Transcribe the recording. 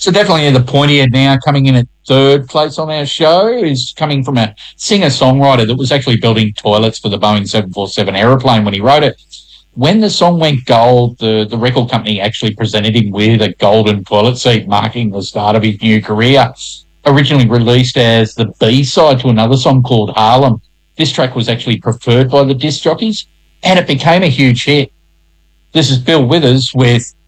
So definitely the pointier now coming in at third place on our show is coming from a singer-songwriter that was actually building toilets for the Boeing 747 aeroplane when he wrote it. When the song went gold, the record company actually presented him with a golden toilet seat, marking the start of his new career. Originally released as the B-side to another song called Harlem, this track was actually preferred by the disc jockeys, and it became a huge hit. This is Bill Withers with